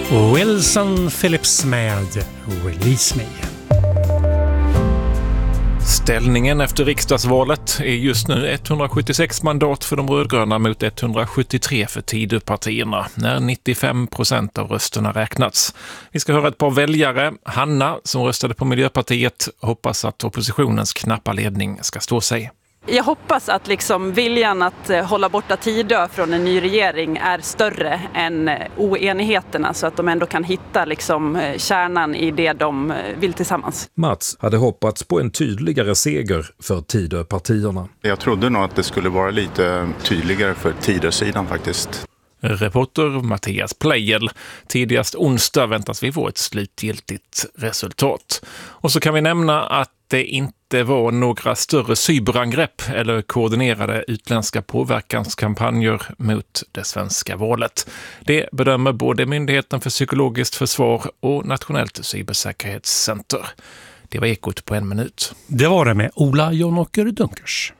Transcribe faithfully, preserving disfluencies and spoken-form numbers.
Wilson Phillips med Release Me. Ställningen efter riksdagsvalet är just nu etthundrasjuttiosex mandat för de rödgröna mot etthundrasjuttiotre för Tidöpartierna, när nittiofem procent av rösterna räknats. Vi ska höra ett par väljare. Hanna, som röstade på Miljöpartiet, hoppas att oppositionens knappa ledning ska stå sig. Jag hoppas att liksom viljan att hålla borta Tidö från en ny regering är större än oenigheterna, så att de ändå kan hitta liksom kärnan i det de vill tillsammans. Mats hade hoppats på en tydligare seger för Tidöpartierna. Jag trodde nog att det skulle vara lite tydligare för Tidö-sidan faktiskt. Reporter Mattias Plejel. Tidigast onsdag väntas vi få ett slutgiltigt resultat. Och så kan vi nämna att det inte var några större cyberangrepp eller koordinerade utländska påverkanskampanjer mot det svenska valet. Det bedömer både Myndigheten för psykologiskt försvar och Nationellt cybersäkerhetscenter. Det var Ekot på en minut. Det var det med Ola Jonåker Dunkers.